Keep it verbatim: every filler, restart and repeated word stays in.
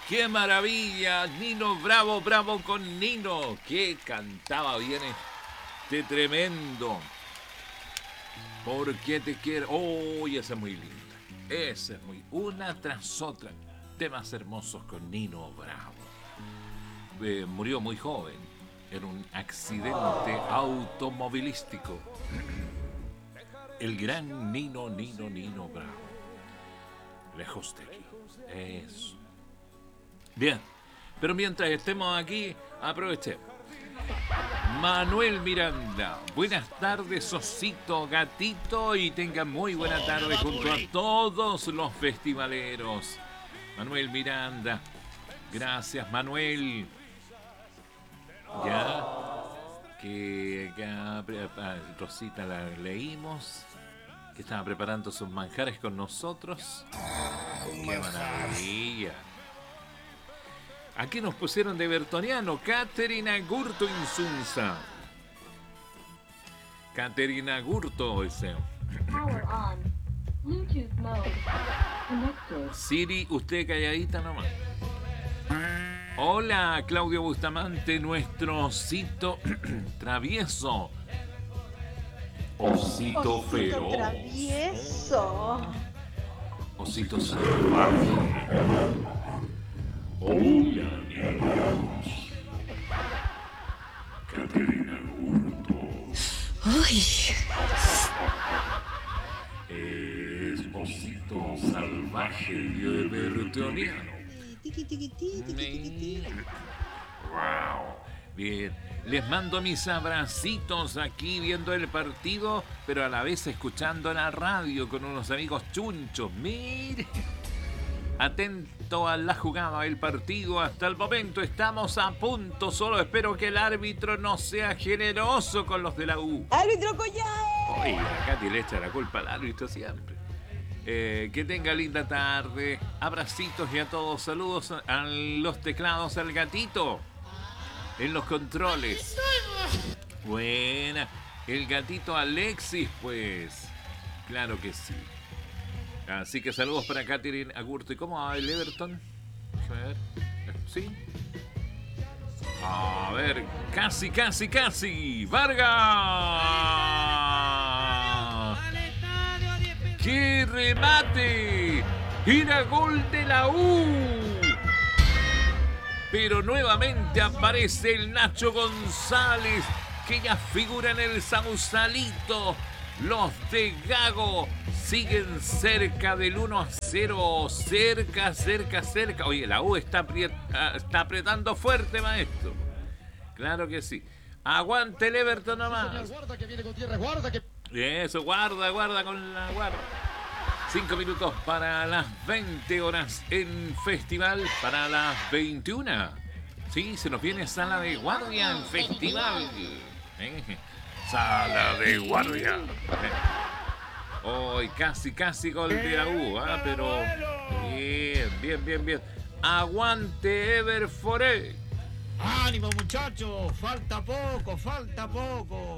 ¡Qué maravilla! Nino, bravo, bravo con Nino. ¡Qué cantaba bien este tremendo! ¿Por qué te quiero? ¡Oh, esa es muy linda! Esa es muy... Una tras otra. Temas hermosos con Nino Bravo. Eh, murió muy joven en un accidente automovilístico. El gran Nino, Nino, Nino Bravo. Lejos de aquí. Eso. Bien. Pero mientras estemos aquí, aprovechemos. Manuel Miranda. Buenas tardes, Osito Gatito. Y tengan muy buena tarde junto a todos los festivaleros. Manuel Miranda. Gracias, Manuel. Ya. Que acá, Rosita la leímos. Que estaba preparando sus manjares con nosotros. ¡Qué maravilla! Aquí nos pusieron de bertoniano. Caterina Gurto Insunza. Caterina Gurto, ese. Power on. Bluetooth mode. Connected. Siri, usted calladita nomás. Hola, Claudio Bustamante, nuestro osito travieso. Osito feroz. Travieso. Osito salvaje. Hola, niños. Caterina Gurto. Uy. Es osito salvaje y bertoniano. Wow. Bien. Les mando mis abracitos aquí viendo el partido, pero a la vez escuchando la radio con unos amigos chunchos. Mire. Atento a la jugada del partido. Hasta el momento estamos a punto. Solo espero que el árbitro no sea generoso con los de la U. ¡Árbitro Collao! Oye, a Katy le echa la culpa al árbitro siempre. Eh, que tenga linda tarde. Abracitos y a todos. Saludos a los teclados, al gatito. En los controles. Buena. El gatito Alexis, pues. Claro que sí. Así que saludos para Catherine Agurto. ¿Y cómo va el Everton? Déjame ver. ¿Sí? A ver. Casi, casi, casi. ¡Vargas! ¡Qué remate! ¡Era gol de la U! Pero nuevamente aparece el Nacho González, que ya figura en el Sausalito. Los de Gago siguen cerca del uno a cero. Cerca, cerca, cerca. Oye, la U está, apriet- está apretando fuerte, maestro. Claro que sí. Aguante el Everton nomás. Guarda que viene Gutiérrez, guarda que... Eso, guarda, guarda con la guarda. Cinco minutos para las veinte horas en festival. Para las veintiuna. Sí, se nos viene sala de guardia en festival. Eh, Sala de guardia. Hoy casi, casi gol de la U, ¿eh? Pero bien, bien, bien, bien. Aguante Ever Foré. ¡Ánimo, muchachos! Falta poco, falta poco.